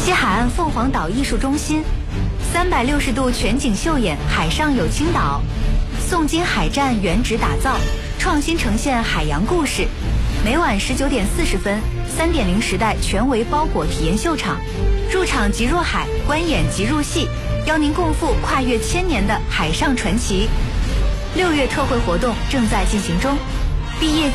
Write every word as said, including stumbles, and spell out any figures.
西海岸凤凰岛艺术中心，三百六十度全景秀演海上有青岛，宋金海战原址打造，创新呈现海洋故事。每晚十九点四十分，三点零时代全维包裹体验秀场，入场即入海，观演即入戏，邀您共赴跨越千年的海上传奇。六月特惠活动正在进行中，毕业